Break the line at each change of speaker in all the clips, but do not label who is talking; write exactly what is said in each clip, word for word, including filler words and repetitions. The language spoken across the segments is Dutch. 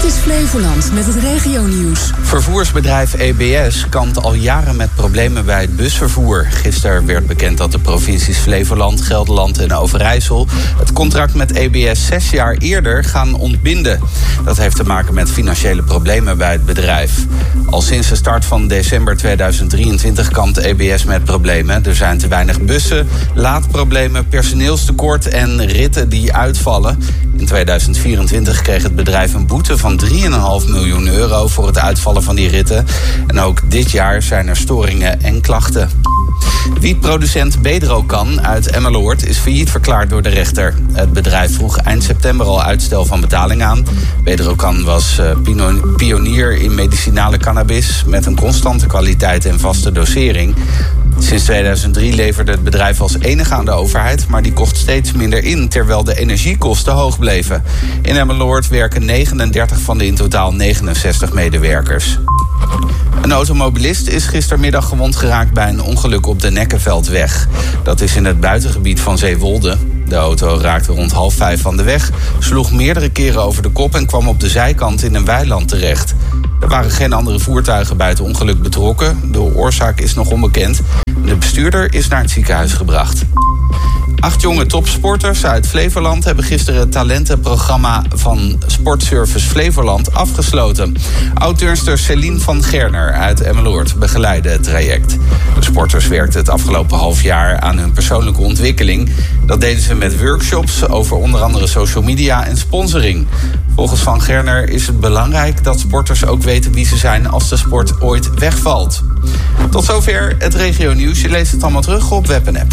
Dit is Flevoland met het regionieuws.
Vervoersbedrijf E B S kampt al jaren met problemen bij het busvervoer. Gisteren werd bekend dat de provincies Flevoland, Gelderland en Overijssel het contract met E B S zes jaar eerder gaan ontbinden. Dat heeft te maken met financiële problemen bij het bedrijf. Al sinds de start van december tweeduizend drieëntwintig kampt E B S met problemen. Er zijn te weinig bussen, laadproblemen, personeelstekort en ritten die uitvallen. In tweeduizend vierentwintig kreeg het bedrijf een boete van drie komma vijf miljoen euro voor het uitvallen van die ritten. En ook dit jaar zijn er storingen en klachten. Wietproducent Bedrocan uit Emmeloord is failliet verklaard door de rechter. Het bedrijf vroeg eind september al uitstel van betaling aan. Bedrocan was uh, pionier in medicinale cannabis met een constante kwaliteit en vaste dosering. Sinds tweeduizend drie leverde het bedrijf als enige aan de overheid, maar die kocht steeds minder in, terwijl de energiekosten hoog bleven. In Emmeloord werken negenendertig van de in totaal negenenzestig medewerkers. Een automobilist is gistermiddag gewond geraakt bij een ongeluk op de Nekkenveldweg. Dat is in het buitengebied van Zeewolde. De auto raakte rond half vijf van de weg, sloeg meerdere keren over de kop en kwam op de zijkant in een weiland terecht. Er waren geen andere voertuigen bij het ongeluk betrokken. De oorzaak is nog onbekend. De bestuurder is naar het ziekenhuis gebracht. Acht jonge topsporters uit Flevoland hebben gisteren het talentenprogramma van Sportservice Flevoland afgesloten. Oud-turnster Celine van Gerner uit Emmeloord begeleidde het traject. De sporters werkten het afgelopen half jaar aan hun persoonlijke ontwikkeling. Dat deden ze met workshops over onder andere social media en sponsoring. Volgens Van Gerner is het belangrijk dat sporters ook weten wie ze zijn als de sport ooit wegvalt. Tot zover het regionieuws. Je leest het allemaal terug op web en app.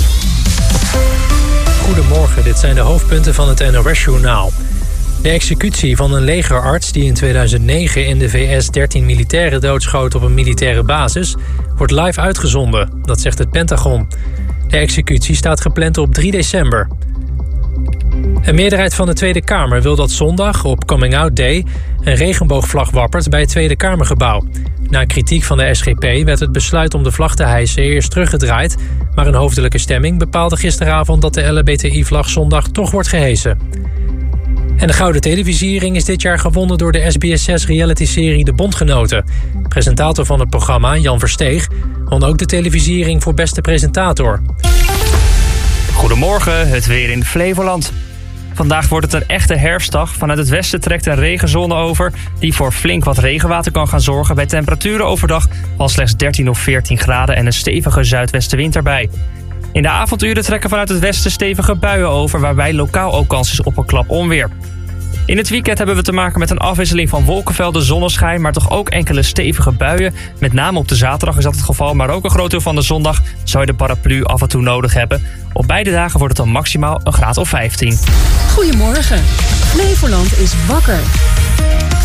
Goedemorgen, dit zijn de hoofdpunten van het N O S-journaal. De executie van een legerarts die in tweeduizend negen in de V S dertien militairen doodschoot op een militaire basis wordt live uitgezonden, dat zegt het Pentagon. De executie staat gepland op drie december. Een meerderheid van de Tweede Kamer wil dat zondag, op Coming Out Day, een regenboogvlag wappert bij het Tweede Kamergebouw. Na kritiek van de S G P werd het besluit om de vlag te hijsen eerst teruggedraaid, maar een hoofdelijke stemming bepaalde gisteravond dat de L H B T I-vlag zondag toch wordt gehesen. En de Gouden Televisiering is dit jaar gewonnen door de S B S zes reality-serie De Bondgenoten. Presentator van het programma, Jan Versteeg, won ook de televisiering voor beste presentator.
Goedemorgen, het weer in Flevoland. Vandaag wordt het een echte herfstdag. Vanuit het westen trekt een regenzone over die voor flink wat regenwater kan gaan zorgen bij temperaturen overdag van slechts dertien of veertien graden en een stevige zuidwestenwind erbij. In de avonduren trekken vanuit het westen stevige buien over, waarbij lokaal ook kans is op een klap onweer. In het weekend hebben we te maken met een afwisseling van wolkenvelden, zonneschijn, maar toch ook enkele stevige buien. Met name op de zaterdag is dat het geval, maar ook een groot deel van de zondag zou je de paraplu af en toe nodig hebben. Op beide dagen wordt het dan maximaal een graad of vijftien.
Goedemorgen, Flevoland is wakker.